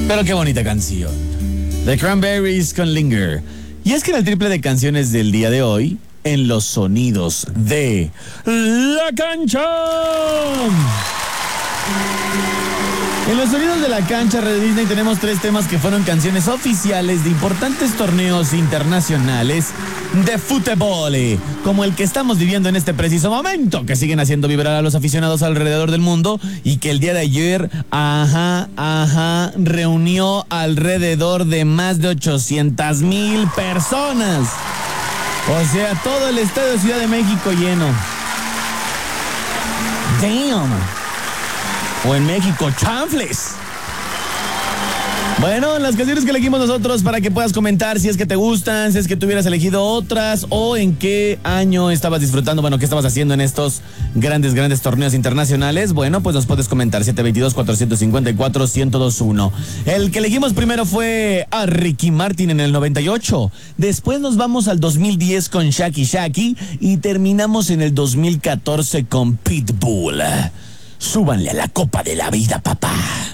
Pero qué bonita canción. The Cranberries con Linger. Y es que en el triple de canciones del día de hoy, en los sonidos de la cancha. En los sonidos de la cancha, Red Disney, tenemos 3 temas que fueron canciones oficiales de importantes torneos internacionales de fútbol, como el que estamos viviendo en este preciso momento, que siguen haciendo vibrar a los aficionados alrededor del mundo y que el día de ayer, reunió alrededor de más de 800,000 personas. O sea, todo el estadio de Ciudad de México lleno. Damn. O en México, chanfles. Bueno, las canciones que elegimos nosotros para que puedas comentar si es que te gustan, si es que tú hubieras elegido otras o en qué año estabas disfrutando, bueno, qué estabas haciendo en estos grandes torneos internacionales. Bueno, pues nos puedes comentar 722-454-1021. El que elegimos primero fue a Ricky Martin en el 98. Después nos vamos al 2010 con Shaki Shaki y terminamos en el 2014 con Pitbull. Súbanle a la copa de la vida, papá.